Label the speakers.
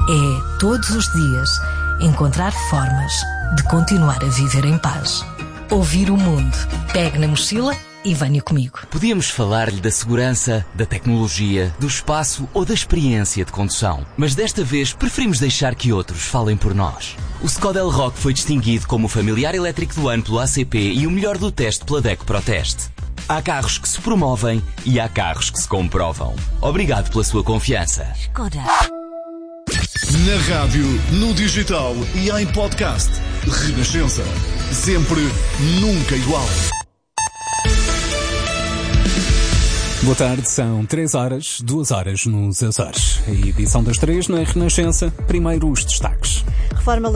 Speaker 1: É, todos os dias, encontrar formas de continuar a viver em paz. Ouvir o mundo. Pegue na mochila e venha comigo.
Speaker 2: Podíamos falar-lhe da segurança, da tecnologia, do espaço ou da experiência de condução. Mas desta vez preferimos deixar que outros falem por nós. O Skoda Elroq foi distinguido como o familiar elétrico do ano pelo ACP e o melhor do teste pela DECO Proteste. Há carros que se promovem e há carros que se comprovam. Obrigado pela sua confiança.
Speaker 1: Skoda.
Speaker 3: Na rádio, no digital e em podcast. Renascença. Sempre, nunca igual.
Speaker 4: Boa tarde, são 3 horas, 2 horas nos Açores. A edição das 3 na Renascença. Primeiro os destaques.
Speaker 5: Reforma